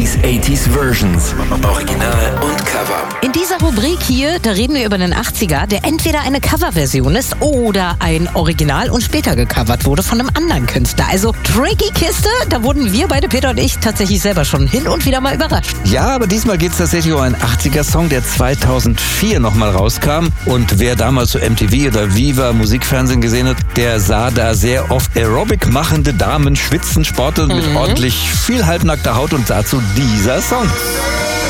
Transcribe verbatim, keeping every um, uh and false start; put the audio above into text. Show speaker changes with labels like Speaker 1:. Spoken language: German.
Speaker 1: siebziger, achtziger Versions. Original und Cover.
Speaker 2: In dieser Rubrik hier, da reden wir über einen achtziger, der entweder eine Coverversion ist oder ein Original und später gecovert wurde von einem anderen Künstler. Also tricky Kiste, da wurden wir beide, Peter und ich, tatsächlich selber schon hin und wieder mal überrascht.
Speaker 3: Ja, aber diesmal geht es tatsächlich um einen achtziger-Song, der zweitausendvier nochmal rauskam. Und wer damals so M T V oder Viva Musikfernsehen gesehen hat, der sah da sehr oft Aerobic machende Damen schwitzen, sporteln mhm. mit ordentlich viel halbnackter Haut und dazu dieser Song.